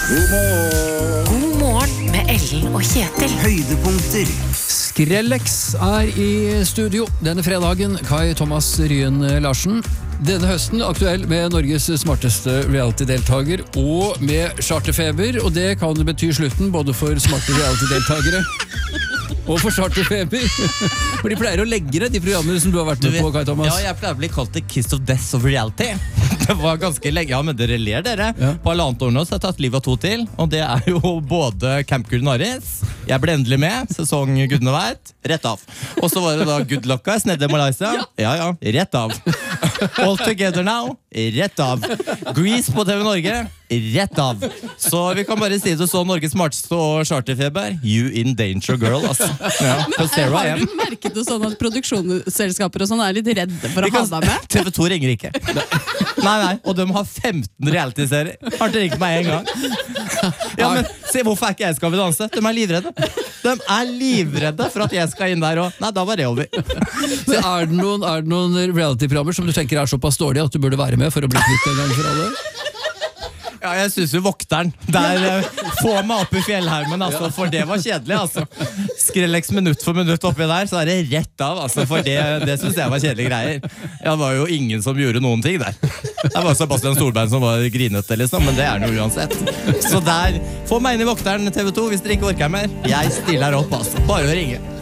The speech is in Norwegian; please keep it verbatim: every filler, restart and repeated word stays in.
God morgen. God morgen med Ellen og Kjetil. Høydepunkter. Skrellex er i studio denne fredagen. Kai Thomas Ryen Larsen. Denne høsten aktuell med Norges smarteste reality-deltager og med charterfeber, og det kan bety slutten både for smarte reality-deltagere og for charterfeber. For de pleier å legge det, de programmene som du har vært med på, Kai Thomas. Ja, jeg pleier å bli kalt the kiss of death of reality. Det var ganske lenge, ja, men dere ler dere. Ja. På halvannet år nå så har jeg tatt livet av to til, og det er jo både Camp Gulnaris, jeg ble endelig med, sesong Gudene vet, rett av. Og så var det da Good Luck Guys, nede i Malaysia, ja ja, rett av. All Together Now, rett av. Grease på T V Norge, rett av. Så vi kan bare si det så, Norges smarteste og charterfeber, you in danger girl, altså. Ja, på Sarah Har M. du merket det sånn at produksjonsselskaper og sånn er litt redde for å Vi ha kan- deg med? T V to ringer ikke. Nei, nei, og de har femten reality-serier. Har ikke ringt meg en gang. Ja, men se, hvorfor er ikke jeg Skal vi danse? De er livredde. De er livredde for at jeg skal inn der, og nei, da var det over. Men er det noen, er det noen reality-programmer som du tenker er såpass dårlige at du burde være med for å bli kvitt en gang for alle? Ja, jeg synes jo Vokteren der uh, få meg opp i fjellheimen, altså, for det var kjedelig, altså. Skrellex minutt for minutt oppi der, så er det rett av, altså, for det, det synes jeg var kjedelige greier. Ja, det var jo ingen som gjorde noen ting der. Det var Sebastian Solberg som var grinete, liksom, men det er noe uansett. Så der, få meg inn i Vokteren T V to hvis dere ikke orker mer. Jeg stiller opp, altså. Bare å ringe.